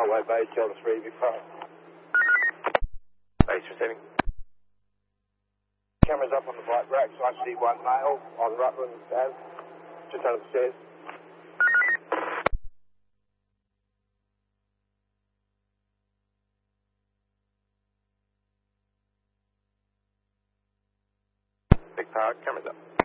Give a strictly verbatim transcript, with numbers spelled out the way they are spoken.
Railway base, Delta three, be fast. Base receiving. Cameras up on the bike racks, I see one male on Rutland Ave, just under the stairs. Big Park, cameras up.